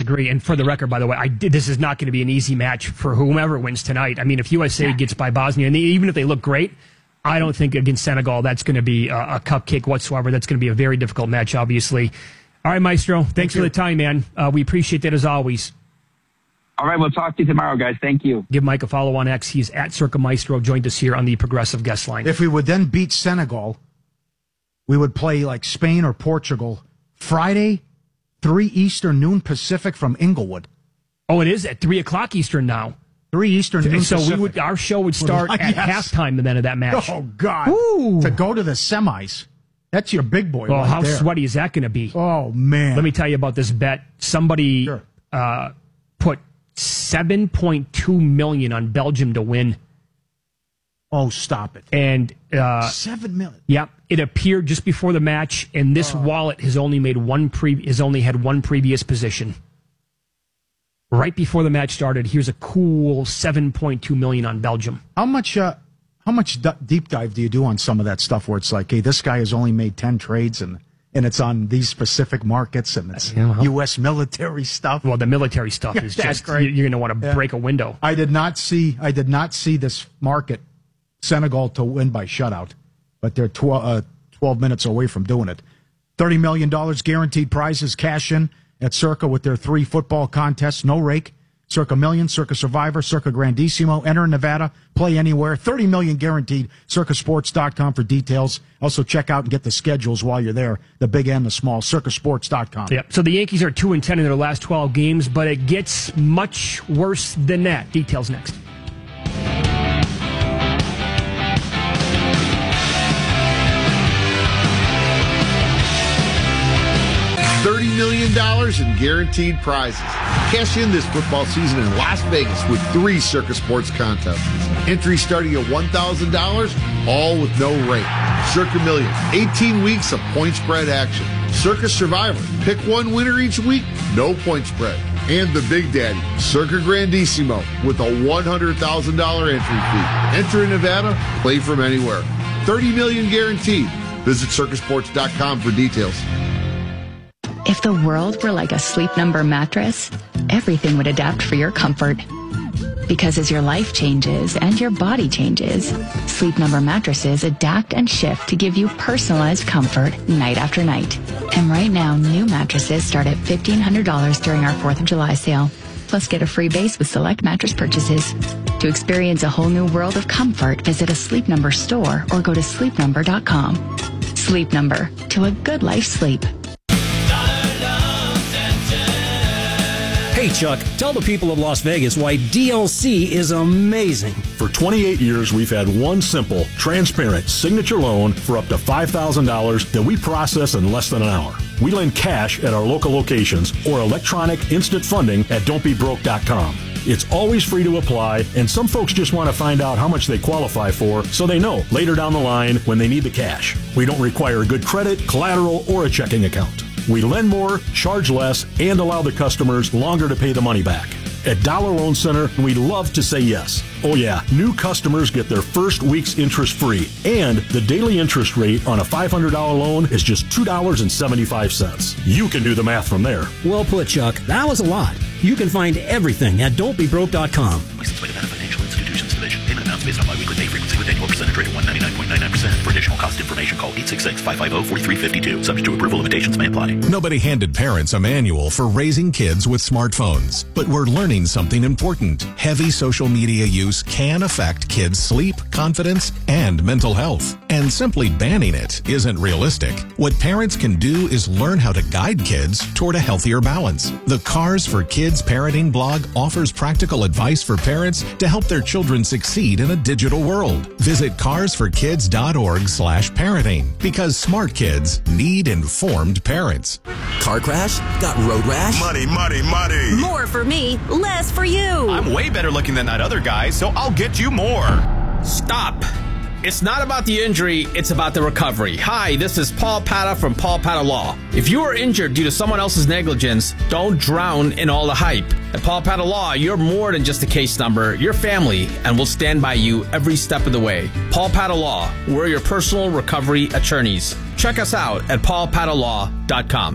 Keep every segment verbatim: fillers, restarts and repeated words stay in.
disagree. And for the record, by the way, I did, this is not going to be an easy match for whomever wins tonight. I mean, if U S A yeah. gets by Bosnia, and they, even if they look great, I don't think against Senegal that's going to be a, a cupcake whatsoever. That's going to be a very difficult match, obviously. All right, Maestro, thanks Thank for you. the time, man. Uh, we appreciate that as always. All right, we'll talk to you tomorrow, guys. Thank you. Give Mike a follow on X. He's at Circa Maestro. Joined us here on the Progressive Guest Line. If we would then beat Senegal, we would play like Spain or Portugal Friday, three Eastern, noon Pacific from Inglewood. Oh, it is at three o'clock Eastern now. Three Eastern, noon so Pacific. we would our show would start at yes. halftime then of that match. Oh God! Ooh. To go to the semis, that's your big boy. Well, right how there. sweaty is that going to be? Oh man! Let me tell you about this bet. Somebody sure. uh, put seven point two million on Belgium to win. Oh, stop it! And uh, seven million. Yep, it appeared just before the match, and this oh. wallet has only made one pre has only had one previous position. Right before the match started, here's a cool seven point two million on Belgium. How much? Uh, how much d- deep dive do you do on some of that stuff? Where it's like, hey, this guy has only made ten trades, and and it's on these specific markets, and it's uh, U S military stuff. Well, the military stuff yeah, is just great. You're going to want to yeah. break a window. I did not see. I did not see this market Senegal to win by shutout, but they're tw- uh, twelve minutes away from doing it. thirty million dollars guaranteed prizes cash in at Circa with their three football contests. No rake. Circa Million, Circa Survivor, Circa Grandissimo. Enter in Nevada. Play anywhere. thirty million dollars guaranteed. circa sports dot com for details. Also check out and get the schedules while you're there. The big and the small. circa sports dot com. Yep. So the Yankees are two and ten in their last twelve games, but it gets much worse than that. Details next. thirty million dollars in guaranteed prizes. Cash in this football season in Las Vegas with three Circa Sports contests. Entry starting at one thousand dollars, all with no rate. Circa Million, eighteen weeks of point spread action. Circa Survivor, pick one winner each week, no point spread. And the Big Daddy, Circa Grandissimo, with a one hundred thousand dollars entry fee. Enter in Nevada, play from anywhere. thirty million dollars guaranteed. Visit circa sports dot com for details. If the world were like a Sleep Number mattress, everything would adapt for your comfort. Because as your life changes and your body changes, Sleep Number mattresses adapt and shift to give you personalized comfort night after night. And right now, new mattresses start at fifteen hundred dollars during our fourth of July sale. Plus, get a free base with select mattress purchases. To experience a whole new world of comfort, visit a Sleep Number store or go to sleep number dot com. Sleep Number, to a good life sleep. Hey, Chuck, tell the people of Las Vegas why D L C is amazing. For twenty-eight years, we've had one simple, transparent signature loan for up to five thousand dollars that we process in less than an hour. We lend cash at our local locations or electronic instant funding at don't be broke dot com. It's always free to apply, and some folks just want to find out how much they qualify for so they know later down the line when they need the cash. We don't require good credit, collateral, or a checking account. We lend more, charge less, and allow the customers longer to pay the money back. At Dollar Loan Center, we love to say yes. Oh yeah, new customers get their first week's interest free, and the daily interest rate on a five hundred dollars loan is just two dollars and seventy-five cents. You can do the math from there. Well put, Chuck. That was a lot. You can find everything at don't be broke dot com. Licensed by Nevada Financial Institutions Division. Payment amounts based on biweekly pay frequency with annual percentage rate of one hundred ninety-nine point nine nine percent. For additional cost information, call eight six six, five five zero, four three five two. Subject to approval, limitations may apply. Nobody handed parents a manual for raising kids with smartphones, but we're learning something important. Heavy social media use can affect kids' sleep, confidence, and mental health. And simply banning it isn't realistic. What parents can do is learn how to guide kids toward a healthier balance. The Cars for Kids Parenting blog offers practical advice for parents to help their children succeed in a digital world. Visit cars for kids dot org slash parenting because smart kids need informed parents. Car crash? Got road rash? Money, money, money. More for me, less for you. I'm way better looking than that other guy, so I'll get you more. Stop. It's not about the injury, it's about the recovery. Hi, this is Paul Pata from Paul Pata Law. If you are injured due to someone else's negligence, don't drown in all the hype. At Paul Pata Law, you're more than just a case number. You're family, and we'll stand by you every step of the way. Paul Pata Law, we're your personal recovery attorneys. Check us out at paul pata law dot com.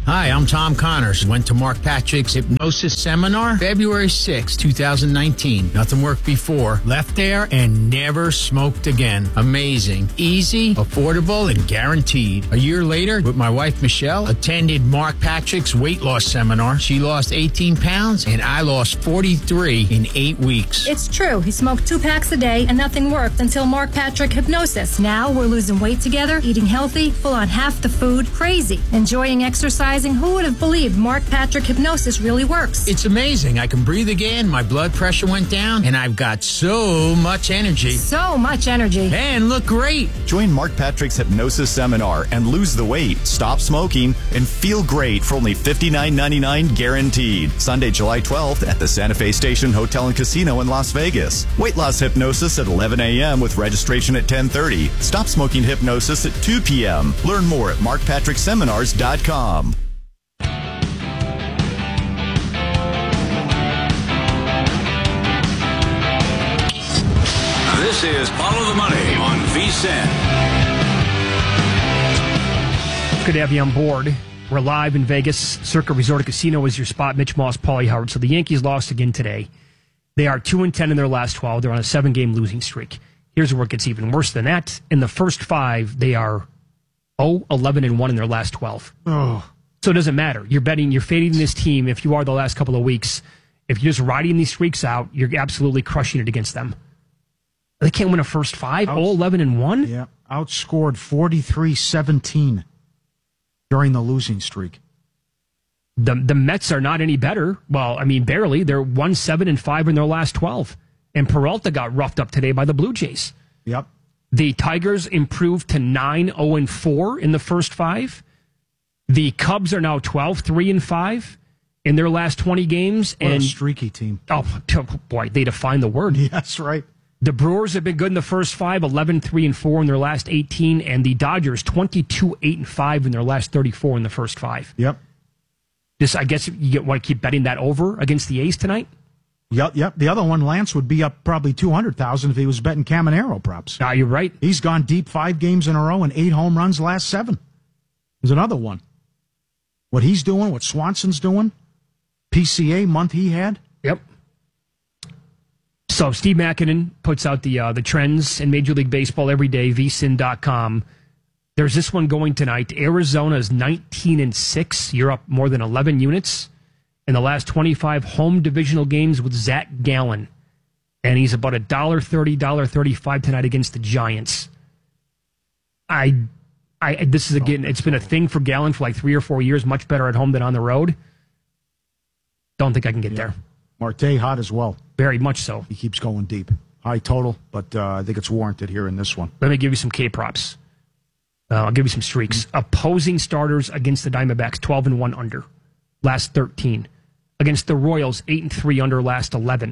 Hi, I'm Tom Connors. Went to Mark Patrick's hypnosis seminar February sixth, twenty nineteen. Nothing worked before. Left there and never smoked again. Amazing. Easy, affordable, and guaranteed. A year later, with my wife Michelle, attended Mark Patrick's weight loss seminar. She lost eighteen pounds and I lost forty-three in eight weeks. It's true. He smoked two packs a day and nothing worked until Mark Patrick Hypnosis. Now we're losing weight together, eating healthy, full on half the food, crazy, enjoying exercising. Who would have believed Mark Patrick Hypnosis really works? It's amazing. I can breathe again. My blood pressure went down and I've got so much energy. So much energy. And look great. Join Mark Patrick's Hypnosis Seminar and lose the weight, stop smoking, and feel great for only fifty-nine ninety-nine guaranteed. Sunday, July twelfth at the Santa Fe Station Hotel and Casino in Las Vegas. Weight loss hypnosis at eleven a.m. with registration at ten thirty. Stop smoking hypnosis at two p.m. Learn more at mark patrick seminars dot com. This is Follow the Money on V S I N. Good to have you on board. We're live in Vegas. Circa Resort Casino is your spot. Mitch Moss, Paulie Howard. So the Yankees lost again today. They are two and ten in their last twelve. They're on a seven-game losing streak. Here's where it gets even worse than that. In the first five, they are oh, eleven and one in their last twelve. Oh. So it doesn't matter. You're betting, you're fading this team if you are the last couple of weeks. If you're just riding these streaks out, you're absolutely crushing it against them. They can't win a first five, Out, oh, eleven and one? Yeah, outscored forty-three seventeen during the losing streak. The the Mets are not any better. Well, I mean, barely. They're one seven and five in their last twelve. And Peralta got roughed up today by the Blue Jays. Yep. The Tigers improved to nine oh and four in the first five. The Cubs are now twelve three and five in their last twenty games. What and a streaky team. Oh, boy, they define the word. Yes, right. The Brewers have been good in the first five, eleven three and four in their last eighteen, and the Dodgers twenty-two eight and five in their last thirty-four in the first five. Yep. Just, I guess you get, want to keep betting that over against the A's tonight? Yep, yep. The other one, Lance, would be up probably two hundred thousand if he was betting Caminero props. Ah, you're right. He's gone deep five games in a row and eight home runs last seven. There's another one. What he's doing, what Swanson's doing, P C A month he had. Yep. So Steve Makinen puts out the uh, the trends in Major League Baseball every day, V S I N dot com. There's this one going tonight. Arizona is nineteen and six. You're up more than eleven units in the last twenty-five home divisional games with Zach Gallen. And he's about one dollar thirty, one dollar thirty-five tonight against the Giants. I, I, this is again, it's been a thing for Gallen for like three or four years, much better at home than on the road. Don't think I can get yeah. there. Marte hot as well. Very much so. He keeps going deep. High total, but uh, I think it's warranted here in this one. Let me give you some K-props. Uh, I'll give you some streaks. Mm-hmm. Opposing starters against the Diamondbacks, twelve and one under, last thirteen. Against the Royals, eight and three under, last eleven.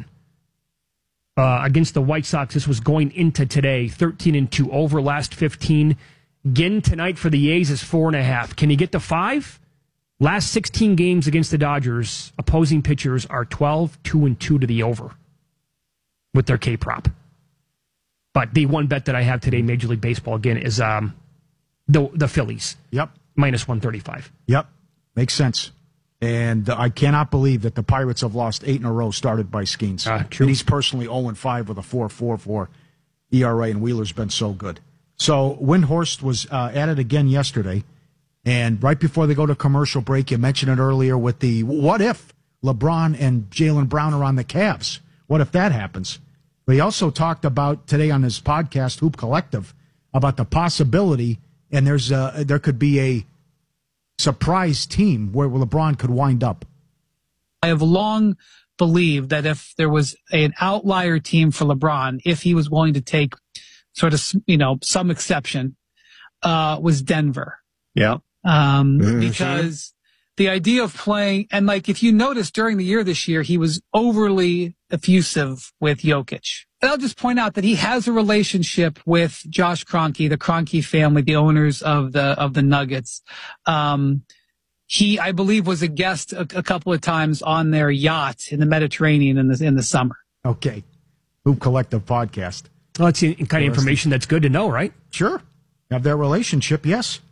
Uh, against the White Sox, this was going into today, thirteen and two over, last fifteen. Again tonight for the A's is four and a half. Can you get to five? Last sixteen games against the Dodgers, opposing pitchers are twelve, two and two to the over with their K-prop. But the one bet that I have today, Major League Baseball, again, is um, the the Phillies. Yep. Minus one thirty-five. Yep. Makes sense. And uh, I cannot believe that the Pirates have lost eight in a row started by Skeens. Uh, true. And he's personally oh and five with a four point four four E R A, and Wheeler's been so good. So Windhorst was uh, at it again yesterday. And right before they go to commercial break, you mentioned it earlier with the what if LeBron and Jaylen Brown are on the Cavs? What if that happens? But he also talked about today on his podcast, Hoop Collective, about the possibility, and there's a, there could be a surprise team where LeBron could wind up. I have long believed that if there was an outlier team for LeBron, if he was willing to take sort of, you know, some exception, uh, was Denver. Yeah. Um, mm-hmm. because the idea of playing, and like, if you notice during the year this year, he was overly effusive with Jokic. And I'll just point out that he has a relationship with Josh Kroenke, the Kroenke family, the owners of the, of the Nuggets. Um, he, I believe, was a guest a, a couple of times on their yacht in the Mediterranean in the, in the summer. Okay. Hoop Collective podcast. Well, it's the kind of information that's good to know, right? Sure. Have their relationship, yes.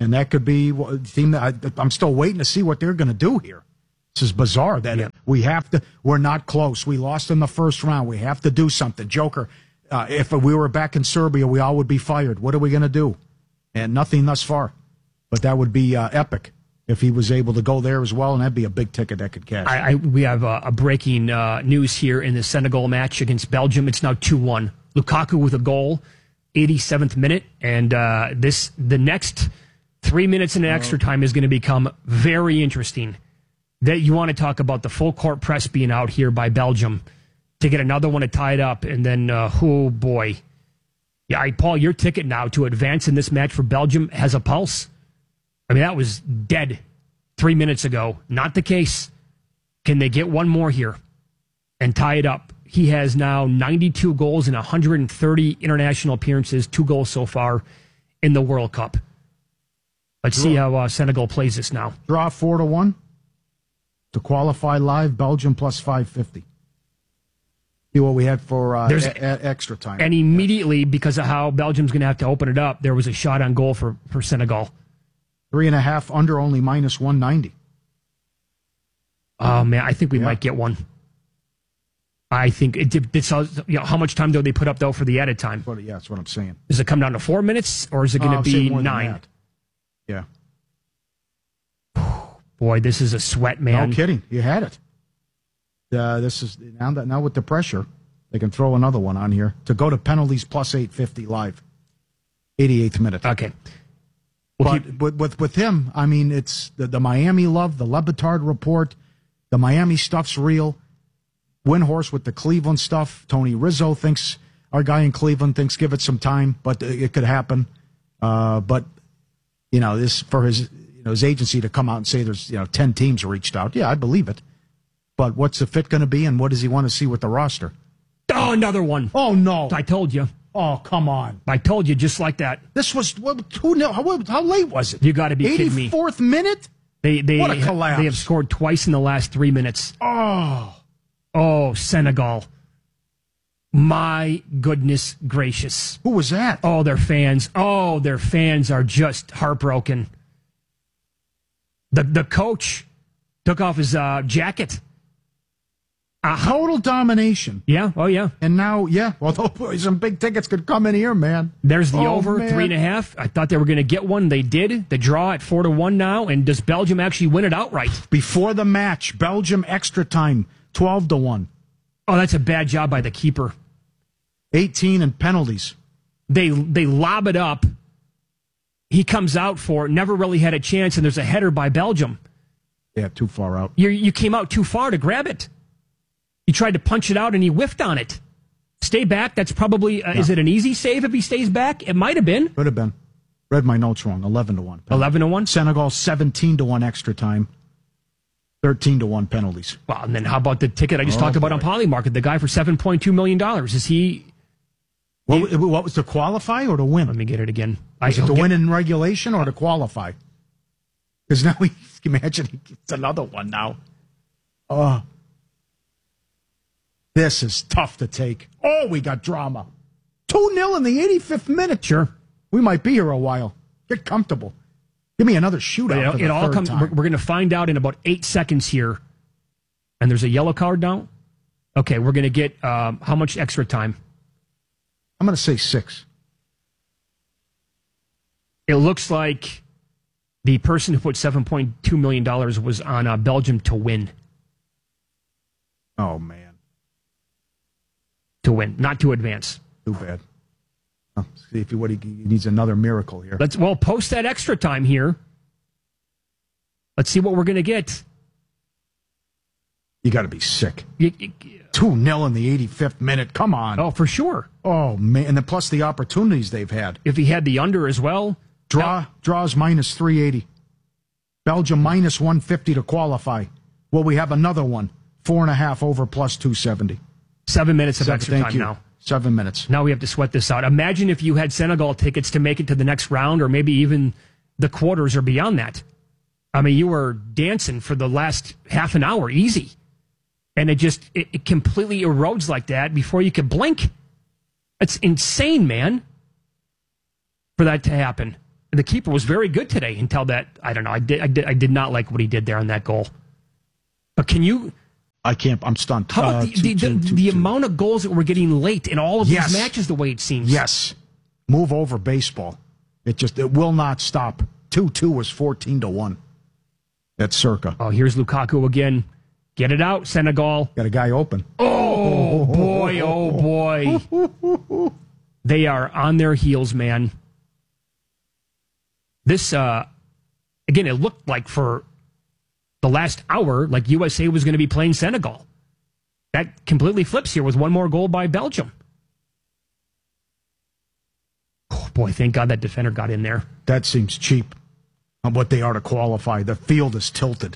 And that could be a team that I, I'm still waiting to see what they're going to do here. This is bizarre that Yeah. we have to, we're not close. We lost in the first round. We have to do something. Joker, uh, if we were back in Serbia, we all would be fired. What are we going to do? And nothing thus far. But that would be uh, epic if he was able to go there as well, and that'd be a big ticket that could cash. I, I, we have a, a breaking uh, news here in the Senegal match against Belgium. It's now two one. Lukaku with a goal, eighty-seventh minute, and uh, this the next three minutes in extra time is going to become very interesting. That you want to talk about the full court press being out here by Belgium to get another one to tie it up, and then uh, oh boy, yeah, I, Paul, your ticket now to advance in this match for Belgium has a pulse. I mean, that was dead three minutes ago. Not the case. Can they get one more here and tie it up? He has now ninety-two goals in one hundred thirty international appearances, two goals so far in the World Cup. Let's see how uh, Senegal plays this now. Draw four to one to qualify live. Belgium plus five fifty. See what we had for uh, There's- a- a- extra time. And immediately, because of how Belgium's going to have to open it up, there was a shot on goal for, for Senegal. Three and a half under, only minus one ninety. Oh, man, I think we Yeah. might get one. I think it, it's, uh, you know, how much time do they put up, though, for the added time? But yeah, that's what I'm saying. Does it come down to four minutes, or is it going Uh, to I'm saying be more than nine? that. Yeah. Boy, this is a sweat, man. No kidding. You had it. Uh, this is now that now with the pressure, they can throw another one on here to go to penalties plus eight fifty live. eighty-eighth minute. Okay. But with, with with him, I mean, it's the, the Miami love, the Le Batard report, the Miami stuff's real. Windhorse with the Cleveland stuff. Tony Rizzo thinks, our guy in Cleveland thinks, give it some time, but it could happen. Uh, but you know, this for his you know his agency to come out and say there's you know ten teams reached out. Yeah, I believe it. But what's the fit going to be, and what does he want to see with the roster? Oh, another one. Oh no! I told you. Oh, come on. I told you just like that. This was what, two nil. How, how late was it? You got to be kidding me. eighty-fourth minute? They they What a collapse. they have scored twice in the last three minutes. Oh, Oh, Senegal. My goodness gracious. who was that? Oh, their fans. Oh, their fans are just heartbroken. The the coach took off his uh, jacket. A total domination. Yeah. Oh, yeah. And now, yeah, well, some big tickets could come in here, man. There's the Oh, over, man. three and a half. I thought they were going to get one. They did. The draw at four to one now. And does Belgium actually win it outright? Before the match, Belgium extra time, twelve to one. Oh, that's a bad job by the keeper. eighteen and penalties. They they lob it up. He comes out for it, never really had a chance, and there's a header by Belgium. Yeah, too far out. You you came out too far to grab it. He tried to punch it out, and he whiffed on it. Stay back. That's probably, uh, No. is it an easy save if he stays back? It might have been. Could have been. Read my notes wrong. eleven to one. eleven to one? Senegal, seventeen to one extra time. thirteen to one penalties. Well, and then how about the ticket I just Oh, talked about boy. on Polymarket? The guy for seven point two million dollars. Is he... What, what was to qualify or to win? Let me get it again. Was I, it to get- win in regulation or to qualify? Because now we imagine he gets another one now. Oh, this is tough to take. Oh, we got drama. two nil in the eighty-fifth minute. Sure. We might be here a while. Get comfortable. Give me another shootout. It, for the it all third comes. time. We're, we're going to find out in about eight seconds here. And there's a yellow card now. Okay, we're going to get um, how much extra time? I'm going to say six. It looks like the person who put seven point two million dollars was on uh, Belgium to win. Oh, man. To win, not to advance. Too bad. Oh, see if he, what he, he needs another miracle here. Let's well post that extra time here. Let's see what we're going to get. You got to be sick. You- you- two nil in the eighty-fifth minute. Come on. oh, for sure. Oh, man. And then plus the opportunities they've had. If he had the under as well. Draw draws minus three eighty. Belgium minus one fifty to qualify. Well, we have another one. Four and a half over plus two seventy. Seven minutes of Seven- extra thank time you. now. Seven minutes. Now we have to sweat this out. Imagine if you had Senegal tickets to make it to the next round or maybe even the quarters or beyond that. I mean, you were dancing for the last half an hour, easy. And it just, it, it completely erodes like that before you could blink. It's insane, man, for that to happen. The keeper was very good today until that. I don't know. I did. I did. I did not like what he did there on that goal. But can you? I can't. I'm stunned. How about Uh, the, two, the, two, the, two, the two. amount of goals that we're getting late in all of Yes. these matches? The way it seems. Yes. Move over baseball. It just it will not stop. Two two was fourteen to one. That's Circa. Oh, here's Lukaku again. Get it out, Senegal. Got a guy open. Oh boy! Oh boy! They are on their heels, man. This, uh, again, it looked like for the last hour, like U S A was going to be playing Senegal. That completely flips here with one more goal by Belgium. Oh, boy, thank God that defender got in there. That seems cheap on what they are to qualify. The field is tilted.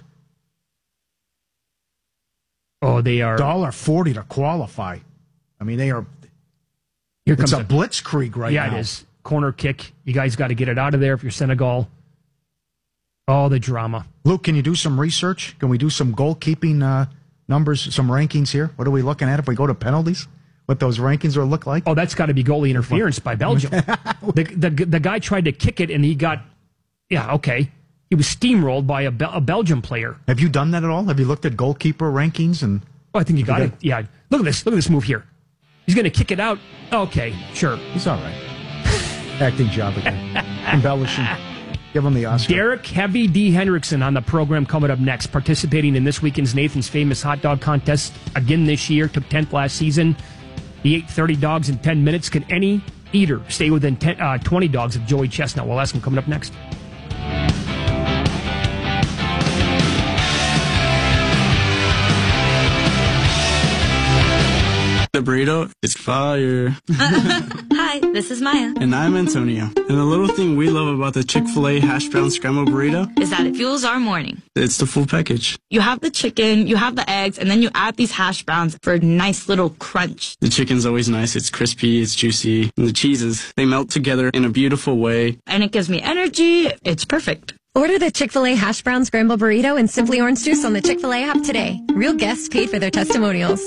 Oh, they are. one dollar forty to qualify. I mean, they are. Here comes it's a, a blitzkrieg right yeah, now. Yeah, it is. Corner kick. You guys got to get it out of there if you're Senegal. Oh, the drama. Luke, can you do some research? Can we do some goalkeeping uh, numbers, some rankings here? What are we looking at if we go to penalties? What those rankings will look like? Oh, that's got to be goalie interference by Belgium. the, the the guy tried to kick it, and he got, yeah, okay. He was steamrolled by a, Bel- a Belgium player. Have you done that at all? Have you looked at goalkeeper rankings? And oh, I think you got you it. Yeah. Look at this. Look at this move here. He's going to kick it out. Okay, sure. He's all right. Acting job again. Embellishing. Give him the Oscar. Derek Heavy D. Hendrickson on the program coming up next, participating in this weekend's Nathan's Famous Hot Dog Contest again this year. Took tenth last season. He ate thirty dogs in ten minutes. Can any eater stay within ten, uh, twenty dogs of Joey Chestnut? We'll ask him coming up next. The burrito is fire. Hi, this is Maya. And I'm Antonio. And the little thing we love about the Chick-fil-A hash brown scrambled burrito Is that it fuels our morning. It's the full package. You have the chicken, you have the eggs, and then you add these hash browns for a nice little crunch. The chicken's always nice. It's crispy, it's juicy. And the cheeses, they melt together in a beautiful way. And it gives me energy. It's perfect. Order the Chick-fil-A hash brown scramble burrito and Simply Orange Juice on the Chick-fil-A app today. Real guests paid for their testimonials.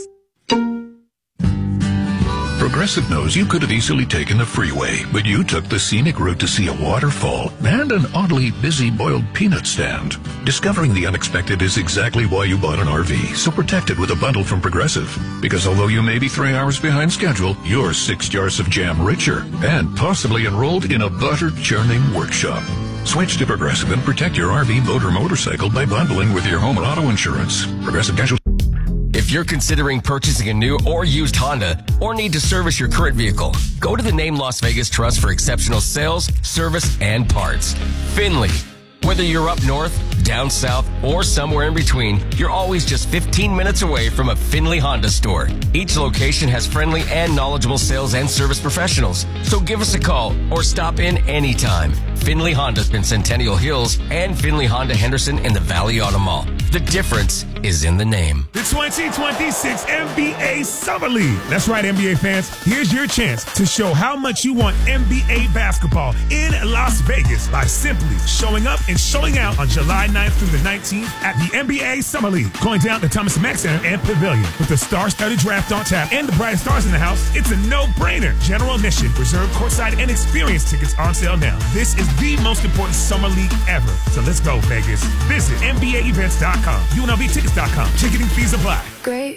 Progressive knows you could have easily taken the freeway, but you took the scenic route to see a waterfall and an oddly busy boiled peanut stand. Discovering the unexpected is exactly why you bought an R V, so protect it with a bundle from Progressive. Because although you may be three hours behind schedule, you're six jars of jam richer and possibly enrolled in a butter-churning workshop. Switch to Progressive and protect your R V, boat, or motorcycle by bundling with your home and auto insurance. Progressive Casualty. If you're considering purchasing a new or used Honda or need to service your current vehicle, go to the Name Las Vegas Trust for exceptional sales, service, and parts. Finley. Whether you're up north, down south, or somewhere in between, you're always just fifteen minutes away from a Finley Honda store. Each location has friendly and knowledgeable sales and service professionals. So give us a call or stop in anytime. Finley Honda's in Centennial Hills and Finley Honda Henderson in the Valley Auto Mall. The difference is in the name. The twenty twenty-six N B A Summer League. That's right, N B A fans. Here's your chance to show how much you want N B A basketball in Las Vegas by simply showing up and showing out on July ninth through the nineteenth at the N B A Summer League. Going down to Thomas Mack Center and Pavilion. With the star-studded draft on tap and the brightest stars in the house, it's a no-brainer. General admission, reserved courtside, and experience tickets on sale now. This is the most important summer league ever. So let's go, Vegas. Visit N B A events dot com. U N L V tickets dot com. Ticketing fees apply. Great